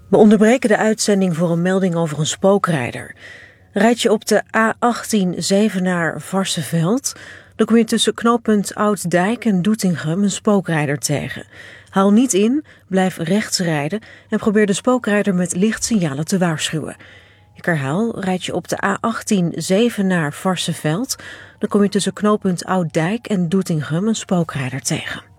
We onderbreken de uitzending voor een melding over een spookrijder. Rijd je op de A18 Zevenaar-Varsseveld, dan kom je tussen knooppunt Oud-Dijk en Doetinchem een spookrijder tegen. Haal niet in, blijf rechts rijden en probeer de spookrijder met lichtsignalen te waarschuwen. Ik herhaal, rijd je op de A18 Zevenaar-Varsseveld, dan kom je tussen knooppunt Oud-Dijk en Doetinchem een spookrijder tegen.